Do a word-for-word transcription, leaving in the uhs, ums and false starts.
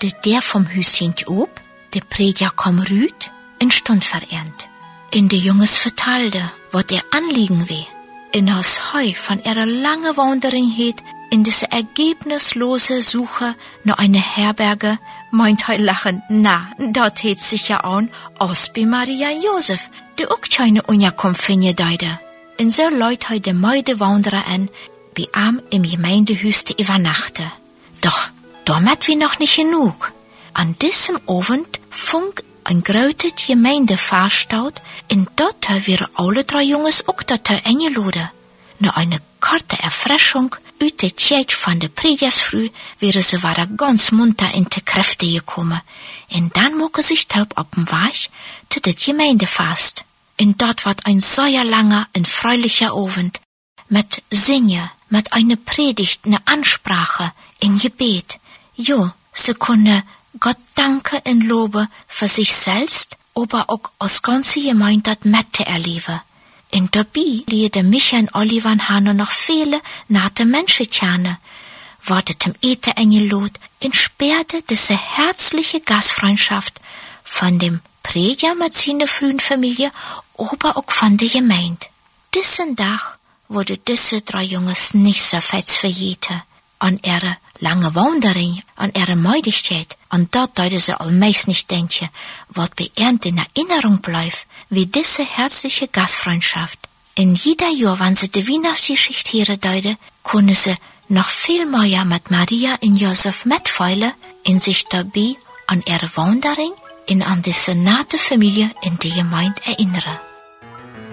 wurde der vom Hüschen ob, der Prediger kom rüt, en stund verernt. In de Junges vertelde, wat er anliegen weh. In das Heu von ihrer lange Wanderung het, in diese ergebnislose Suche nach einer Herberge, meint he lachen, na, dat het sicher an, aus bei Maria Josef, de ook keine Unterkunft finden deide. Und so leut he de meide Wanderer an, bei am im Gemeindehüs te übernachten. Doch, damit wie noch nicht genug. An diesem Abend funk ein grötet Gemeindefahrstaut, in dort wir alle drei Junges auch dort eingeladen. Nur eine kurze Erfrischung, uit de Tjeet von der Predigersfrüh, wäre sie wieder ganz munter in die Kräfte gekommen. Und dann moge sich taub auf dem Weg zu der Gemeindefast. Und dort ward ein sehr langer und freulicher Abend, mit Singen, mit einer Predigt, einer Ansprache, in Gebet. Jo, sie kunne Gott danke und lobe für sich selbst, aber auch aus ganze Gemeinde dat Mette erleben. In dabei liede Micha und Oliver Hanno noch viele nate Menschen tjane, wartet im Ete Engelot und sperrte diese herzliche Gastfreundschaft von dem Prediger mit seiner frühen Familie, aber auch von der Gemeinde. Diesen Tag wurde diese drei Junges nicht so fest verjete. An ihre lange Wanderung, an ihre Meidigkeit, an dort deute sie allmeist nicht denken, wat bei ihnen in Erinnerung bleibt, wie diese herzliche Gastfreundschaft. In jeder Jahr, wenn sie die Weihnachtsgeschichte hören deute, können sie noch viel mehr mit Maria und Josef mitfeilen, in sich dabei an ihre Wanderung und an diese nate Familie in die Gemeinde erinnern.